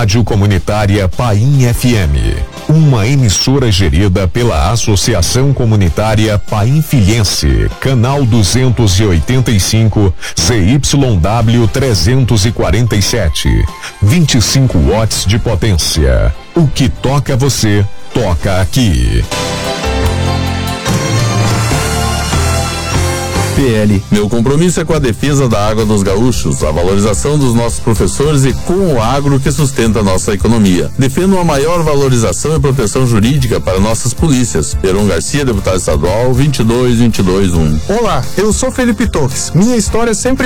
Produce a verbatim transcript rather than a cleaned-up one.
Rádio Comunitária Paim F M, uma emissora gerida pela Associação Comunitária Painfilhense, canal duzentos e oitenta e cinco, C Y W trezentos e quarenta e sete, vinte e cinco watts de potência. O que toca você, toca aqui. P L. Meu compromisso é com a defesa da água dos gaúchos, a valorização dos nossos professores e com o agro que sustenta a nossa economia. Defendo uma maior valorização e proteção jurídica para nossas polícias. Peron Garcia, deputado estadual, vinte e dois, vinte e dois, um. Olá, eu sou Felipe Torres. Minha história sempre